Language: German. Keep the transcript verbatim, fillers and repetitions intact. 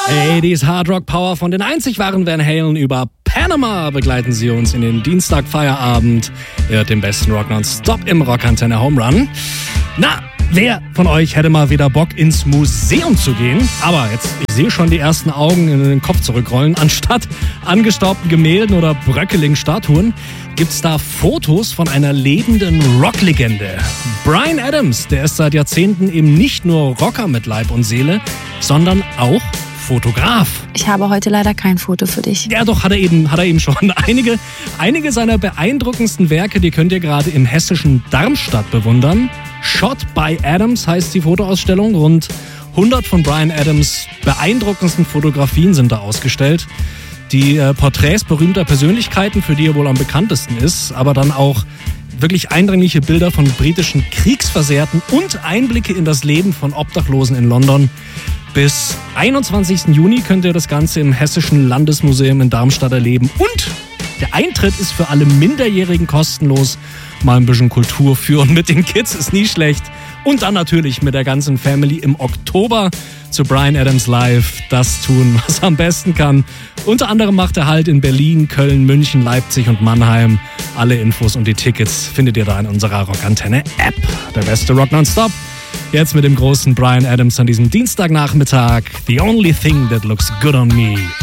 achtziger Hard Rock Power von den einzig wahren Van Halen über Panama begleiten sie uns in den Dienstagfeierabend. Ihr hört den besten Rock nonstop im Rockantenne Home Run. Na, wer von euch hätte mal wieder Bock ins Museum zu gehen? Aber jetzt, ich sehe schon die ersten Augen in den Kopf zurückrollen. Anstatt angestaubten Gemälden oder bröckeligen Statuen gibt's da Fotos von einer lebenden Rocklegende. Bryan Adams, der ist seit Jahrzehnten eben nicht nur Rocker mit Leib und Seele, sondern auch Fotograf. Ich habe heute leider kein Foto für dich. Ja doch, hat er eben, hat er eben schon. Einige, einige seiner beeindruckendsten Werke, die könnt ihr gerade im hessischen Darmstadt bewundern. Shot by Adams heißt die Fotoausstellung. Rund hundert von Bryan Adams beeindruckendsten Fotografien sind da ausgestellt. Die äh, Porträts berühmter Persönlichkeiten, für die er wohl am bekanntesten ist, aber dann auch wirklich eindringliche Bilder von britischen Kriegsversehrten und Einblicke in das Leben von Obdachlosen in London. Bis einundzwanzigsten Juni könnt ihr das Ganze im Hessischen Landesmuseum in Darmstadt erleben. Und der Eintritt ist für alle Minderjährigen kostenlos. Mal ein bisschen Kultur führen mit den Kids ist nie schlecht. Und dann natürlich mit der ganzen Family im Oktober zu Bryan Adams Live das tun, was er am besten kann. Unter anderem macht er halt in Berlin, Köln, München, Leipzig und Mannheim. Alle Infos und die Tickets findet ihr da in unserer Rockantenne-App. Der beste Rock nonstop. Jetzt mit dem großen Bryan Adams an diesem Dienstagnachmittag. The only thing that looks good on me